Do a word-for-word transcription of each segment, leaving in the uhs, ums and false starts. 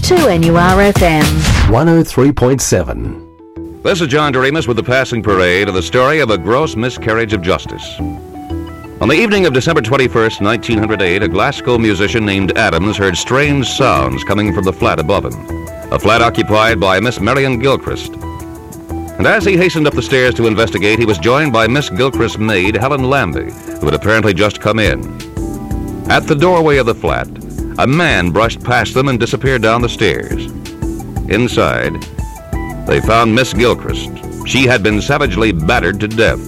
two N U R F M. one oh three point seven. This is John Doremus with the Passing Parade of the story of a gross miscarriage of justice. On the evening of December twenty-first, nineteen oh eight, a Glasgow musician named Adams heard strange sounds coming from the flat above him, a flat occupied by Miss Marion Gilchrist. And as he hastened up the stairs to investigate, he was joined by Miss Gilchrist's maid, Helen Lambie, who had apparently just come in. At the doorway of the flat, a man brushed past them and disappeared down the stairs. Inside, they found Miss Gilchrist. She had been savagely battered to death.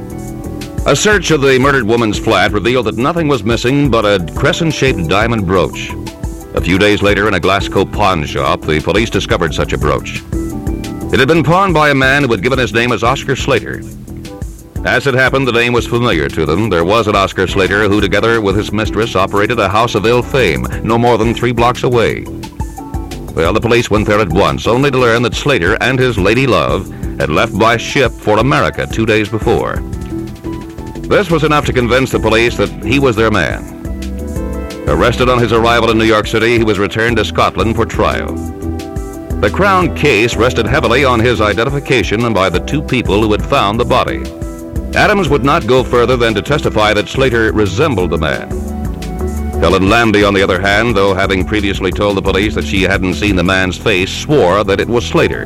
A search of the murdered woman's flat revealed that nothing was missing but a crescent-shaped diamond brooch. A few days later, in a Glasgow pawn shop, the police discovered such a brooch. It had been pawned by a man who had given his name as Oscar Slater. As it happened, the name was familiar to them. There was an Oscar Slater who, together with his mistress, operated a house of ill fame no more than three blocks away. Well, the police went there at once, only to learn that Slater and his lady love had left by ship for America two days before. This was enough to convince the police that he was their man. Arrested on his arrival in New York City, he was returned to Scotland for trial. The Crown case rested heavily on his identification and by the two people who had found the body. Adams would not go further than to testify that Slater resembled the man. Helen Lambie, on the other hand, though having previously told the police that she hadn't seen the man's face, swore that it was Slater.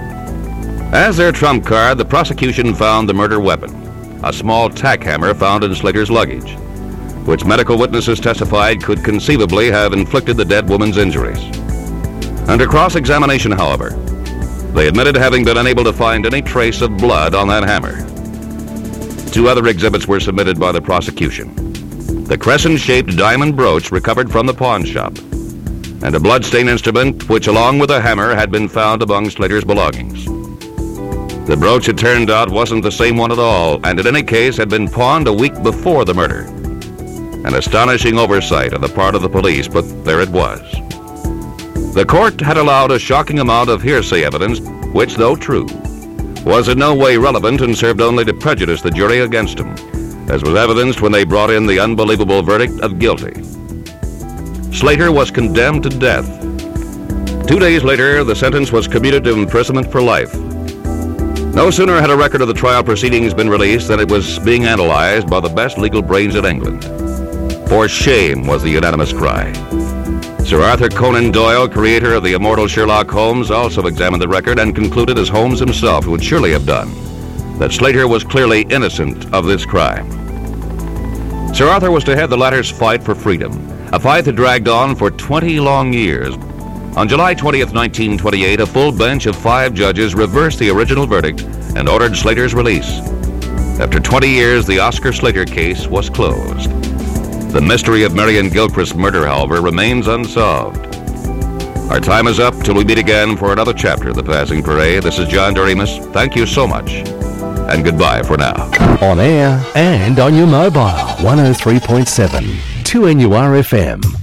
As their trump card, the prosecution found the murder weapon, a small tack hammer found in Slater's luggage, which medical witnesses testified could conceivably have inflicted the dead woman's injuries. Under cross-examination, however, they admitted having been unable to find any trace of blood on that hammer. Two other exhibits were submitted by the prosecution: the crescent-shaped diamond brooch recovered from the pawn shop, and a bloodstain instrument which, along with a hammer, had been found among Slater's belongings. The brooch, it turned out, wasn't the same one at all, and in any case had been pawned a week before the murder. An astonishing oversight on the part of the police, but there it was. The court had allowed a shocking amount of hearsay evidence, which, though true, was in no way relevant and served only to prejudice the jury against him, as was evidenced when they brought in the unbelievable verdict of guilty. Slater was condemned to death. Two days later, the sentence was commuted to imprisonment for life. No sooner had a record of the trial proceedings been released than it was being analyzed by the best legal brains in England. For shame was the unanimous cry. Sir Arthur Conan Doyle, creator of the immortal Sherlock Holmes, also examined the record and concluded, as Holmes himself would surely have done, that Slater was clearly innocent of this crime. Sir Arthur was to head the latter's fight for freedom, a fight that dragged on for twenty long years. On July twentieth, nineteen twenty-eight, a full bench of five judges reversed the original verdict and ordered Slater's release. After twenty years, the Oscar Slater case was closed. The mystery of Marion Gilchrist's murder, however, remains unsolved. Our time is up till we meet again for another chapter of The Passing Parade. This is John Doremus. Thank you so much, and goodbye for now. On air and on your mobile, one oh three point seven, two N U R F M.